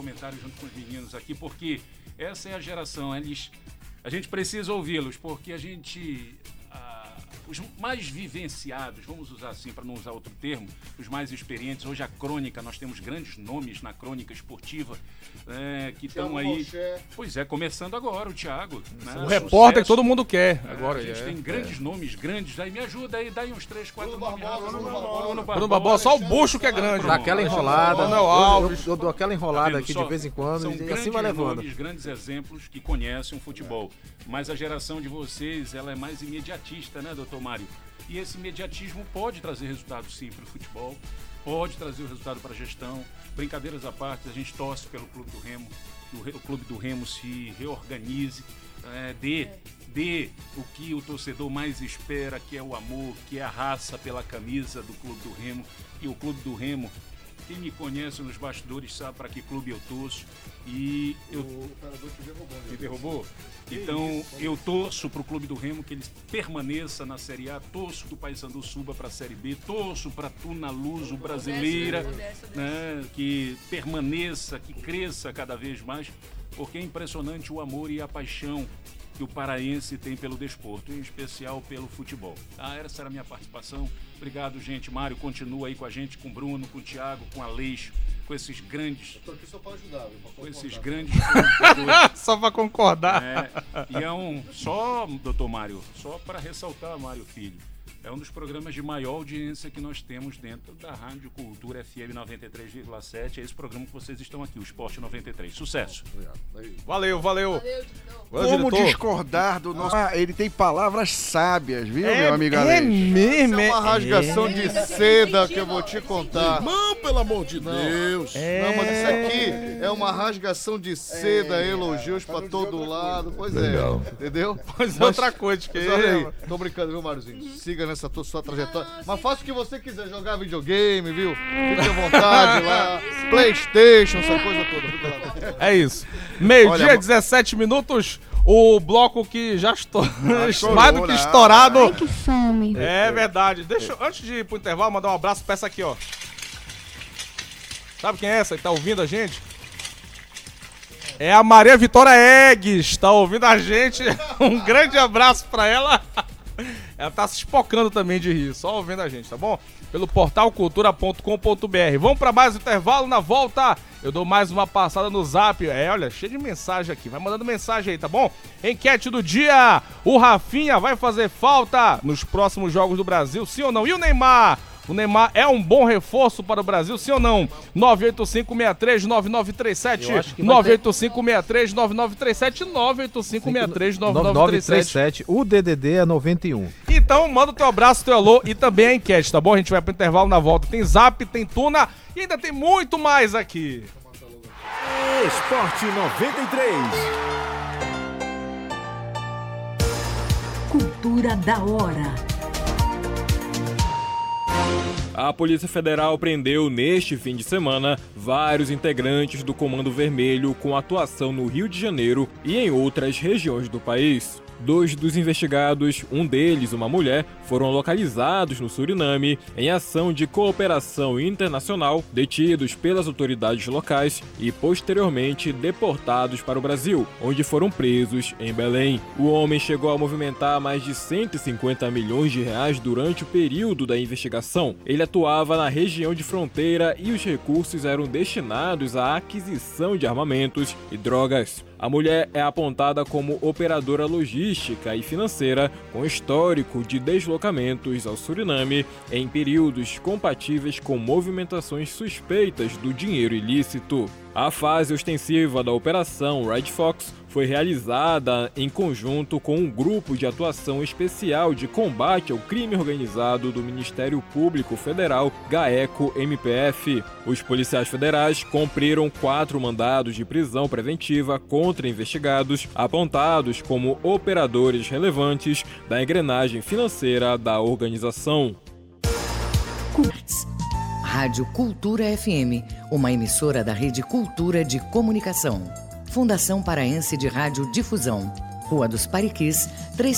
comentário junto com os meninos aqui, porque essa é a geração, a gente precisa ouvi-los, porque os mais vivenciados, vamos usar assim para não usar outro termo, os mais experientes, hoje a crônica, nós temos grandes nomes na crônica esportiva que estão aí. Rocher. Pois é, começando agora o Thiago. Né? O repórter que todo mundo quer. Agora a gente tem grandes nomes grandes, aí me ajuda aí, dá aí uns 3, 4 nomes. Bruno Barbosa, só o bucho que é grande. Dá aquela enrolada. Eu dou aquela enrolada aqui de vez em quando são e assim vai levando. Nomes, grandes exemplos que conhecem o futebol. Mas a geração de vocês, ela é mais imediatista, né, doutor Mário? E esse imediatismo pode trazer resultado sim para o futebol, pode trazer o resultado para a gestão. Brincadeiras à parte, a gente torce pelo Clube do Remo, o Clube do Remo se reorganize, dê o que o torcedor mais espera, que é o amor, que é a raça pela camisa do Clube do Remo. E o Clube do Remo, quem me conhece nos bastidores sabe para que clube eu torço. E o operador te derrubou? Então eu torço para o Clube do Remo que ele permaneça na Série A, torço que o Paysandu suba para a Série B, torço para a Tuna Luso brasileira, né, que permaneça, que cresça cada vez mais, porque é impressionante o amor e a paixão que o paraense tem pelo desporto, em especial pelo futebol. Essa era a minha participação. Obrigado, gente. Mário, continua aí com a gente, com o Bruno, com o Thiago, com o Aleixo, com esses grandes... Eu tô aqui só para ajudar, com esses grandes... Só para concordar. Só, doutor Mário, só para ressaltar, Mário Filho, é um dos programas de maior audiência que nós temos dentro da Rádio Cultura FM 93,7. É esse programa que vocês estão aqui, o Esporte 93. Sucesso. Valeu. Como discordar do nosso... ele tem palavras sábias, viu, meu amigo Alex? É mesmo, é uma rasgação de seda que eu vou te contar. Não, pelo amor de Deus. Não, mas isso aqui é uma rasgação de seda, elogios pra todo lado. Pois legal. Entendeu? Pois é, outra coisa que... Olha aí, tô brincando, viu, Máriozinho? Siga nessa sua trajetória. Mas faça o que você quiser, jogar videogame, viu? Fique à vontade lá, PlayStation, essa coisa toda. Fica lá. É isso. Meio-dia, 17 minutos. O bloco que já mais do que estourado. Ai, que fome. É verdade. Deixa eu, antes de ir pro intervalo, mandar um abraço pra essa aqui, ó. Sabe quem é essa que tá ouvindo a gente? É a Maria Vitória Eggs, tá ouvindo a gente. Um grande abraço pra ela. Ela tá se espocando também de rir, só ouvindo a gente, tá bom? Pelo portal cultura.com.br. Vamos pra mais um intervalo, na volta eu dou mais uma passada no Zap. Olha, cheio de mensagem aqui, vai mandando mensagem aí, tá bom? Enquete do dia, o Rafinha vai fazer falta nos próximos Jogos do Brasil, sim ou não? E o Neymar? O Neymar é um bom reforço para o Brasil, sim ou não? 985639937, 985639937, 985639937. O DDD é 91. Então manda o teu abraço, teu alô e também a enquete, tá bom? A gente vai pro intervalo na volta. Tem Zap, tem Tuna e ainda tem muito mais aqui. Esporte 93. Cultura da hora. A Polícia Federal prendeu neste fim de semana vários integrantes do Comando Vermelho com atuação no Rio de Janeiro e em outras regiões do país. 2 dos investigados, um deles uma mulher, foram localizados no Suriname em ação de cooperação internacional, detidos pelas autoridades locais e posteriormente deportados para o Brasil, onde foram presos em Belém. O homem chegou a movimentar mais de 150 milhões de reais durante o período da investigação. Ele atuava na região de fronteira e os recursos eram destinados à aquisição de armamentos e drogas. A mulher é apontada como operadora logística e financeira com histórico de deslocamentos ao Suriname em períodos compatíveis com movimentações suspeitas do dinheiro ilícito. A fase ostensiva da Operação Red Fox foi realizada em conjunto com um grupo de atuação especial de combate ao crime organizado do Ministério Público Federal, GAECO-MPF. Os policiais federais cumpriram 4 mandados de prisão preventiva contra investigados, apontados como operadores relevantes da engrenagem financeira da organização. Rádio Cultura FM, uma emissora da Rede Cultura de Comunicação. Fundação Paraense de Rádio Difusão. Rua dos Pariquis,